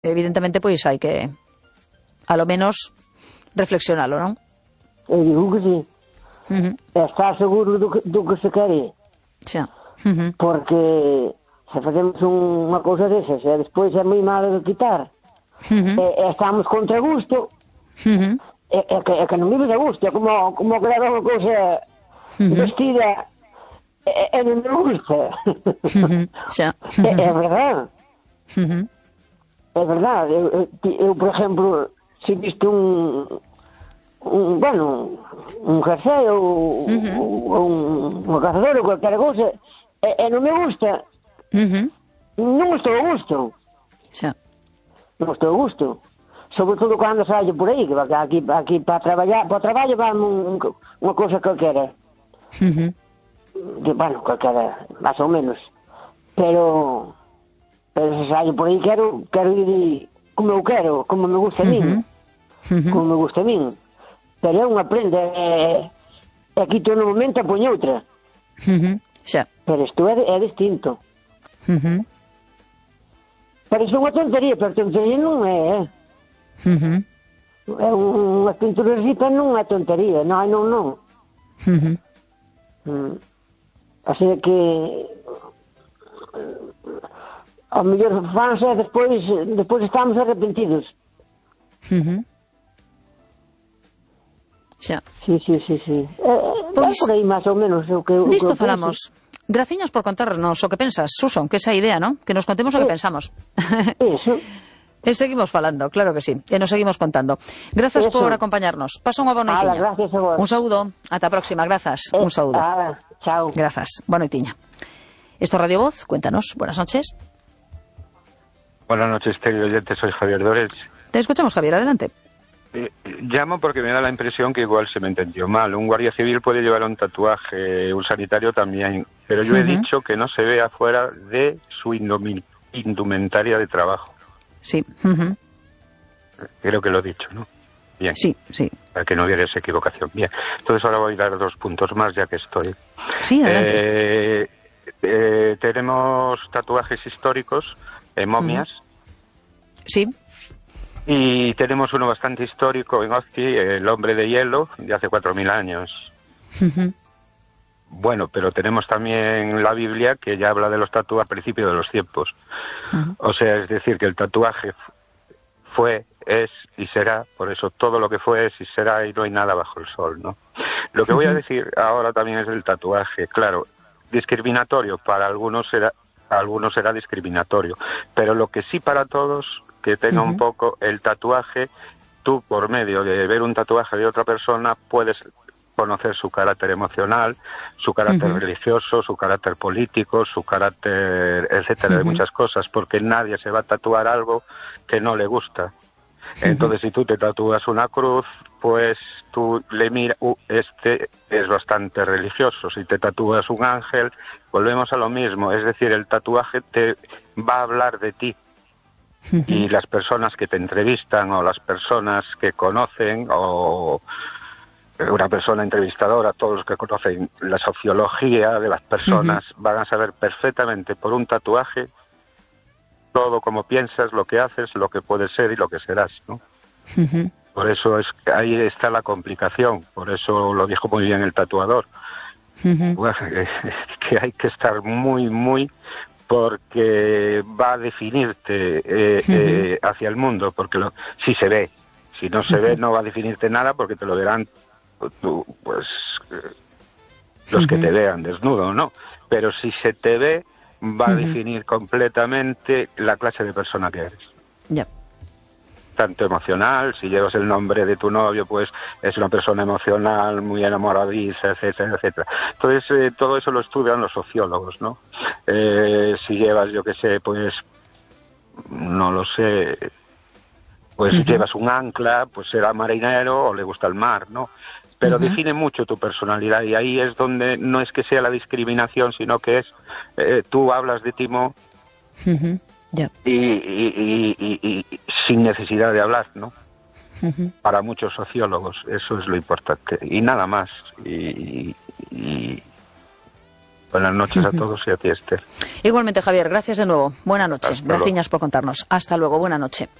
evidentemente, pois hai que, a lo menos, reflexionalo, non? Eu digo que sí. Está seguro do que se quere. Xa. Porque se facemos unha cousa desas e despois é moi malo de quitar, estamos contra gusto, é que non vive de gusto, é como que leva unha cousa vestida e non me gusta. Xa. É verdade. É verdade. Eu, por exemplo, se visto un jersey ou un cazador ou qualquer cousa e non me gusta, non estou a gusto. Xa. Non estou a gusto. Sobre todo cando saio por aí, que aquí para traballar, para o traballo vai unha cousa calquera. Bueno, calquera, máis ou menos. Pero se saio por aí quero ir como eu quero, como me gusta a min. Como me gusta a min. Pero é unha prenda, e quito no momento e poño outra. Xa. Pero isto é distinto. Parece unha tontería, pero tontería non é. É unha pinturasita, non é tontería, non. Así que ao mellor fanse e despois estamos arrepentidos. Xa. Sí. É por aí máis ou menos o que disto falamos. Graciñas por contarnos o que pensas, Suso, que esa idea, ¿no? Que nos contemos o que pensamos. Eso. E seguimos falando, claro que sí. E nos seguimos contando. Grazas por acompañarnos. Pasa unha boa noitiña. Gracias a vos. Un saúdo. Ata a próxima. Grazas. Un saúdo. Chao. Grazas. Boa noitiña. Esto Radio Voz. Cuéntanos. Buenas noches. Buenas noches, querido oyente. Soy Javier Dores. Te escuchamos, Javier. Adelante. Llamo porque me da la impresión que igual se me entendió mal. Un guardia civil puede llevar un tatuaje, un sanitario también, pero yo he dicho que no se vea fuera de su indumentaria de trabajo. Sí. Creo que lo he dicho, ¿no? Bien. Sí. Para que no hubiera esa equivocación. Bien. Entonces ahora voy a dar 2 puntos más, ya que estoy. Sí, adelante. Tenemos tatuajes históricos, momias. Sí. Y tenemos uno bastante histórico en Ozki, el hombre de hielo, de hace 4.000 años. Bueno, pero tenemos también la Biblia, que ya habla de los tatuajes al principio de los tiempos. O sea, es decir, que el tatuaje fue, es y será, por eso todo lo que fue es y será, y no hay nada bajo el sol, ¿no? Lo que voy a decir ahora también es del tatuaje. Claro, discriminatorio, para algunos será discriminatorio, pero lo que sí para todos, que tenga un poco el tatuaje, tú por medio de ver un tatuaje de otra persona puedes conocer su carácter emocional, su carácter religioso, su carácter político, su carácter, etcétera, de muchas cosas, porque nadie se va a tatuar algo que no le gusta. Entonces, si tú te tatúas una cruz, pues tú le miras, este es bastante religioso. Si te tatúas un ángel, volvemos a lo mismo. Es decir, el tatuaje te va a hablar de ti. Y las personas que te entrevistan o las personas que conocen o una persona entrevistadora, todos los que conocen la sociología de las personas van a saber perfectamente por un tatuaje todo como piensas, lo que haces, lo que puedes ser y lo que serás, ¿no? Por eso ahí está la complicación, por eso lo dijo muy bien el tatuador. Bueno, que hay que estar muy porque va a definirte hacia el mundo, porque si se ve, si no se ve no va a definirte nada, porque te lo verán los que te vean desnudo, ¿no? Pero si se te ve, va a definir completamente la clase de persona que eres. Ya. Tanto emocional, si llevas el nombre de tu novio, pues es una persona emocional, muy enamoradiza, etcétera, etcétera. Entonces, todo eso lo estudian los sociólogos, ¿no? Si llevas, yo qué sé, pues, no lo sé, pues llevas un ancla, pues será marinero o le gusta el mar, ¿no? Pero define mucho tu personalidad y ahí es donde no es que sea la discriminación, sino que es, tú hablas de Timo y sin necesidad de hablar, ¿no? Para muchos sociólogos eso es lo importante y nada más. Buenas noches a todos y a ti, Esther. Igualmente, Javier, gracias de nuevo. Buena noche. Hasta luego. Gracias por contarnos. Hasta luego, buena noche.